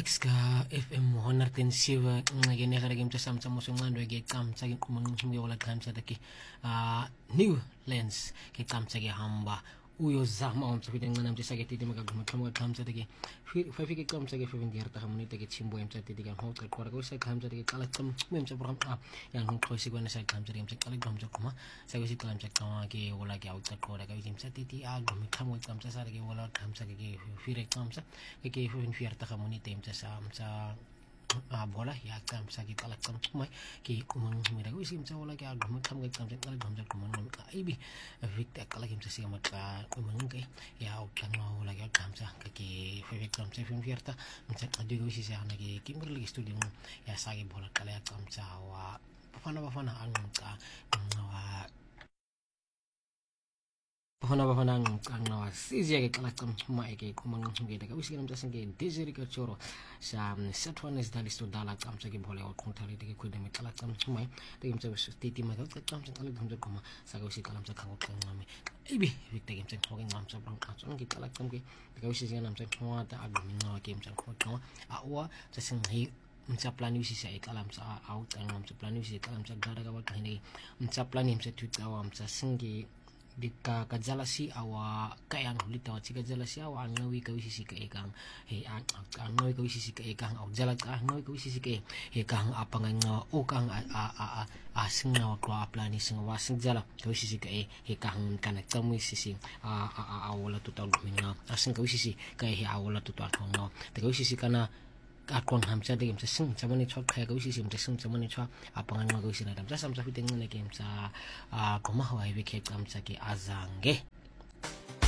Ska FM 107 ngene gara game tsam tsam mo ngando ge kam tsagi kumangwe wala kam tsaki new lens ke kam tsagi hamba uyo zama on tsafite ngana mtsage titi magaguma kama kam tsaki fafike kam tsagi fafin gerta hamuni tege chimbo em tsati diga ho ka kora ko sa kam tsagi kala kam mem tsa program yang hon khosi gona sa kam tsagi mtsag kala gam tsakuma sa go si kalam tsakama ke wala ke out kora ka jim tsati ti gumi kamo kam tsa sa ge wala kam tsagi ke fire kam sa ke fafin fierta hamuni tem tsa sa bola ya kam sa ki kala kam mai ki kumang mira ko sim sa wala ki agum kam ga kam kala gam sa kumang ka ibi vikta kala kim sa si mata kumang ke ya o kan wala ki kam sa ki fe kam sa film fierta mta adi go si sa na ki kimberly studio ya sa ki bola kala kam sa wa pafana ang ka wa Pahana ang nawa sizia ke kala kam mai ke kumang ge daga wisi nam tasen ke desiri ka choro sa satwan is dalis to dala kam sa ke bole o kontari de ke me kala kam mai de kim sa titi ma ka kam sa kala gam sa kuma sa ga wisi kalam sa kangot kan ngami ibi vikta kim sa hoking ngam sa brang ka ke kala kam ke daga wisi nam sa kuma ta agam ngawa kim sa ko awa sa sing hi msa plan wisi sa ikalam sa out ang msa plan wisi kalam sa gara ga wa kahini msa plan im sa tutawa msa singi dika kajalasi awa kayang hulita wa chika jalasi awa angawi ka wisi ka ekang he angawi ka wisi ka ekang au jalak angawi ka wisi ka ekang apang nga o kang singa wa kwa aplani singa wa sing jala ka wisi ka ekang kana kamu sisi awala tutal minga asing ka wisi ka awala tutal no ka wisi kana akon hamsa de game sing chamani chok khay go sim de sing chamani chwa apangan ma go sin adam sa sam sa fiteng ne game sa koma hawai be ke kam sa ke azange